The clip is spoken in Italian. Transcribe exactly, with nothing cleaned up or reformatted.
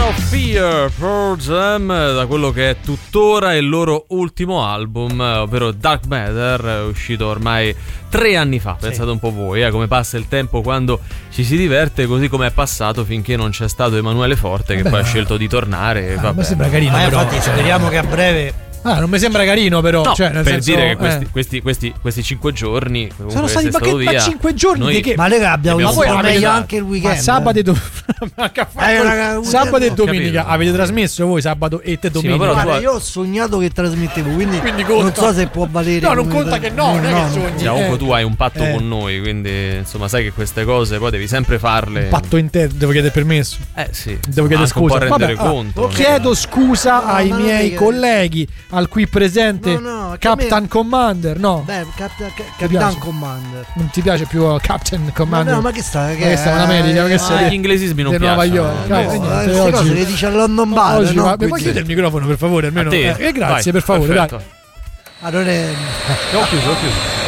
No Fear, Pearl Jam, da quello che è tuttora il loro ultimo album, ovvero Dark Matter, uscito ormai tre anni fa. Sì. Pensate un po' voi, eh, come passa il tempo quando ci si diverte, così come è passato finché non c'è stato Emanuele Forte, che Beh, poi ha scelto di tornare. Ah, mi sembra carino, eh, però, infatti speriamo che a breve... Ah, non mi sembra carino, però. No, cioè, nel per senso, dire che questi, eh. questi, questi, questi cinque giorni sono stati ma che via, ma cinque giorni noi, di che? Ma lega abbiamo ma visto meglio anche il weekend. Ma sabato e domenica. eh, sabato e domenica avete trasmesso voi sabato e te domenica. Sì, Guarda, io ho sognato che trasmettevo, quindi, quindi non so se può valere. No, non conta che no, non è che sogni. Comunque tu hai un patto eh. con noi, quindi insomma sai che queste cose poi devi sempre farle. Un patto intero, devo chiedere permesso. Eh sì. Devo chiedere anche scusa. un po' rendere Vabbè, conto. ah, chiedo scusa no, ai ma miei che... colleghi, al qui presente no, no, Captain me... Commander. No. Beh, Cap- Cap- Capitan Commander. Non ti piace più Captain Commander? Ma no, ma che sta? Che, ma che sta in America? Ma che sei? Gli inglesismi non piacciono. Nuova York. No, eh, no, queste oggi... cose le dice a London Bar. Oggi, no? ma, ma chiudi il microfono per favore, almeno. Eh, eh, grazie, vai, per favore, perfetto. dai. Allora, ho chiuso, ho chiuso.